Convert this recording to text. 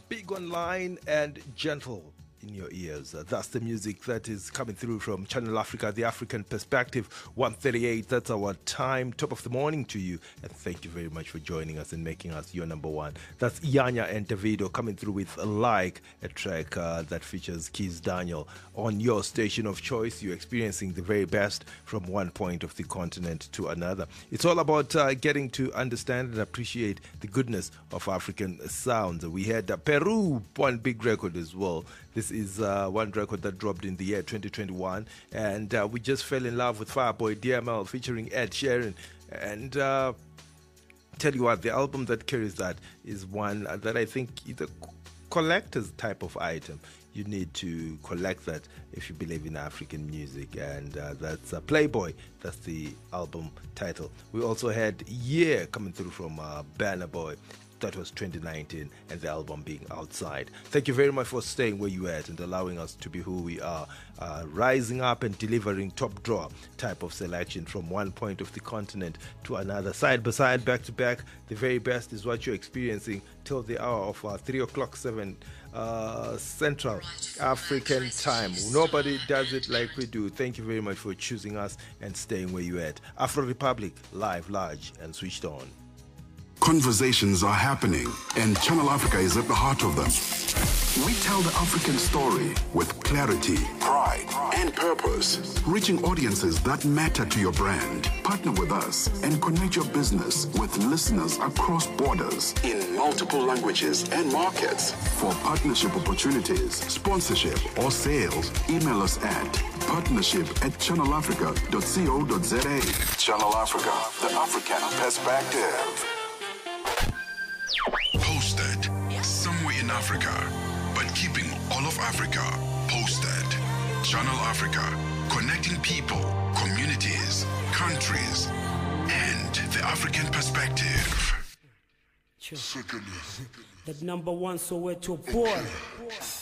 Big online and gentle in your ears. That's the music that is coming through from Channel Africa, the African Perspective, 1:38. That's our time. Top of the morning to you. And thank you very much for joining us and making us your number one. That's Yanya and Davido coming through with Like, a track that features Keys Daniel on your station of choice. You're experiencing the very best from one point of the continent to another. It's all about getting to understand and appreciate the goodness of African sounds. We had Peru, one big record as well. This is one record that dropped in the year 2021, and we just fell in love with Fireboy DML featuring Ed Sheeran. And tell you what, the album that carries that is one that I think is a collector's type of item. You need to collect that if you believe in African music, and that's Playboy. That's the album title. We also had Yeah coming through from Burna Boy. That was 2019, and the album being Outside. Thank you very much for staying where you at and allowing us to be who we are, rising up and delivering top drawer type of selection from one point of the continent to another, side by side, back to back. The very best is what you're experiencing till the hour of 3 o'clock, 7 Central African time. Nobody does it like we do. Thank you very much for choosing us and staying where you at. Afro Republic, live, large, and switched on. Conversations are happening, and Channel Africa is at the heart of them. We tell the African story with clarity, pride, and purpose, reaching audiences that matter to your brand. Partner with us and connect your business with listeners across borders in multiple languages and markets. For partnership opportunities, sponsorship, or sales, email us at partnership@channelafrica.co.za. Channel Africa, the African Perspective. Posted somewhere in Africa, but keeping all of Africa posted. Channel Africa, connecting people, communities, countries, and the African perspective. That number one Soweto boy.